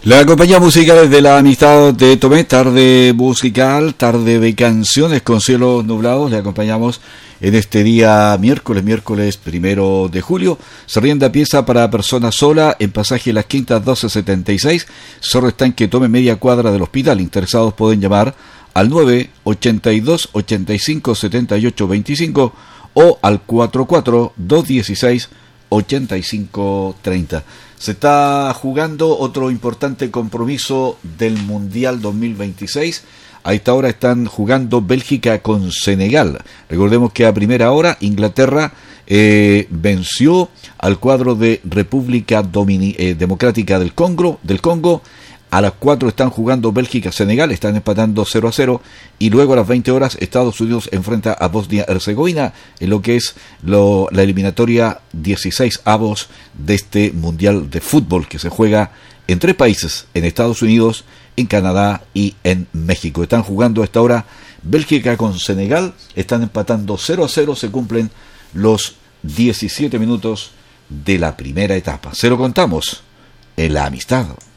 La compañía musical es de la amistad de Tomé, tarde musical, tarde de canciones con cielos nublados. Le acompañamos en este día miércoles 1 de julio. Se rienda pieza para persona sola en pasaje Las Quintas 1276. Cerro Estanque, Tome, media cuadra del hospital. Interesados pueden llamar al 982 85 78 25 o al 44 216 8530. Se está jugando otro importante compromiso del Mundial 2026. A esta hora están jugando Bélgica con Senegal. Recordemos que a primera hora Inglaterra venció al cuadro de República Democrática del Congo. A las 4 están jugando Bélgica-Senegal, están empatando 0-0, y luego a las 20 horas Estados Unidos enfrenta a Bosnia-Herzegovina en lo que es la eliminatoria 16avos de este Mundial de Fútbol que se juega en 3 países, en Estados Unidos, en Canadá y en México. Están jugando a esta hora Bélgica con Senegal, están empatando 0-0, se cumplen los 17 minutos de la primera etapa. Se lo contamos en La Amistad.